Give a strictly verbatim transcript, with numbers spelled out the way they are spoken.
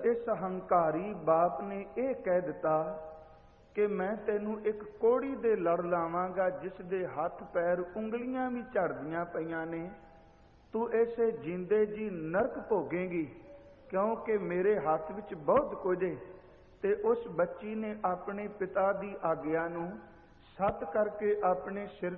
इस हंकारी बाप ने यह कह दिता कि मैं तेनू एक कोड़ी दे लड़ लावांगा जिस दे हथ पैर उंगलियां भी झड़दियां पईयां ने। तू ऐसे जींदे जी नरक भोगेंगी, क्योंकि मेरे हाथ विच बहुत कुछ है। ते उस बच्ची ने अपने पिता की आग्या नू सत करके अपने सिर